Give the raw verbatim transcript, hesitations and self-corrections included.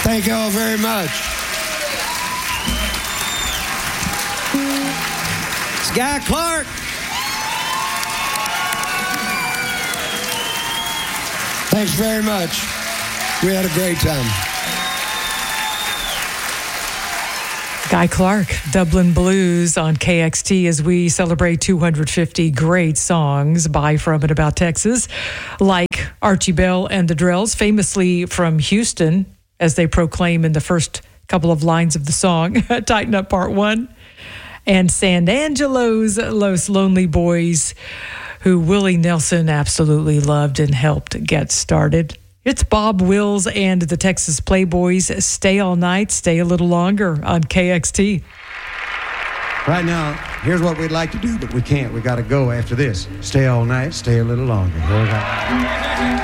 Thank you all very much. It's Guy Clark. Thanks very much. We had a great time. Guy Clark, Dublin Blues on K X T as we celebrate two hundred fifty great songs by, from, and about Texas, like Archie Bell and the Drells, famously from Houston, as they proclaim in the first couple of lines of the song, Tighten Up Part One, and San Angelo's Los Lonely Boys, who Willie Nelson absolutely loved and helped get started. It's Bob Wills and the Texas Playboys. Stay all night, stay a little longer on K X T. Right now, here's what we'd like to do, but we can't. We got to go after this. Stay all night, stay a little longer. Here we go.